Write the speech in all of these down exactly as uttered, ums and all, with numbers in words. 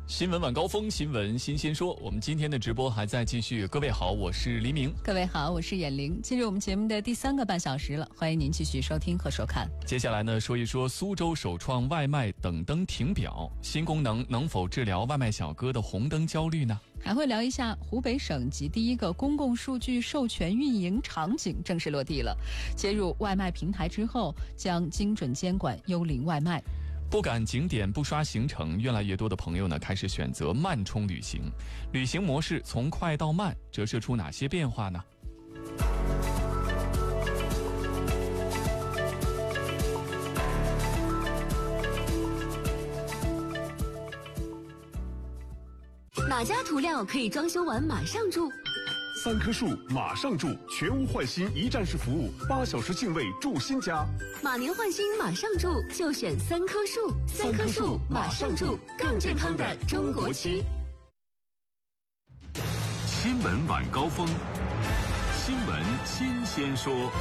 新闻晚高峰，新闻新鲜说。我们今天的直播还在继续。各位好，我是黎明。 各位好，我是眼玲。进入我们节目的第三个半小时了，欢迎您继续收听和收看。 接下来呢，说一说苏州首创外卖等灯停表，新功能能否治疗外卖小哥的红灯焦虑呢？ 还会聊一下湖北省级第一个公共数据授权运营场景正式落地了，接入外卖平台之后，将精准监管幽灵外卖。 不赶景点不刷行程，越来越多的朋友呢开始选择慢冲旅行。旅行模式从快到慢，折射出哪些变化呢？ 哪家涂料可以装修完马上住？ 三棵树马上住，全屋换新一站式服务，八小时净位住新家。 马年换新马上住，就选三棵树。三棵树马上住，更健康的中国区。 新闻晚高峰，新闻新鲜说。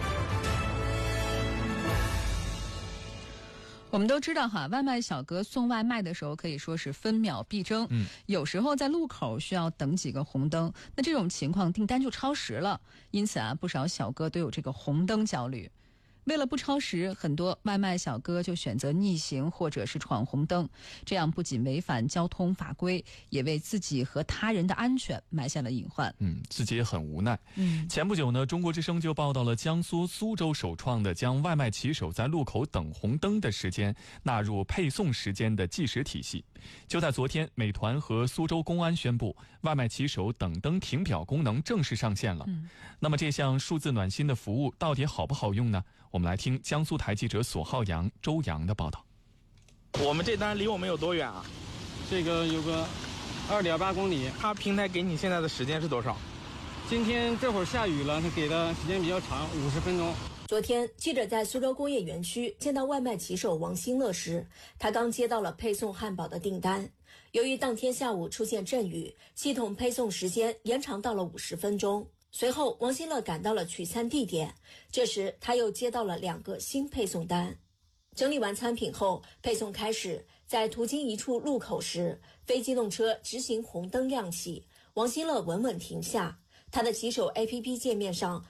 我们都知道哈，外卖小哥送外卖的时候可以说是分秒必争，嗯，有时候在路口需要等几个红灯，那这种情况订单就超时了。因此啊，不少小哥都有这个红灯焦虑。为了不超时，很多外卖小哥就选择逆行或者是闯红灯，这样不仅违反交通法规，也为自己和他人的安全埋下了隐患。 嗯，自己也很无奈。嗯，前不久呢，中国之声就报道了江苏苏州首创的将外卖骑手在路口等红灯的时间纳入配送时间的计时体系。就在昨天，美团和苏州公安宣布，外卖骑手等灯停表功能正式上线了。嗯，那么这项数字暖心的服务到底好不好用呢？我们来听江苏台记者索浩阳、周阳的报道。 我们这单离我们有多远啊？ 这个有个二点八公里。 他平台给你现在的时间是多少？ 今天这会儿下雨了，他给的时间比较长，五十分钟。 昨天，记者在苏州工业园区见到外卖骑手王新乐时，他刚接到了配送汉堡的订单。由于当天下午出现阵雨，系统配送时间延长到了五十分钟。随后，王新乐赶到了取餐地点，这时他又接到了两个新配送单。整理完餐品后，配送开始，在途经一处路口时，非机动车直行红灯亮起，王新乐稳稳停下。他的骑手 A P P 界面上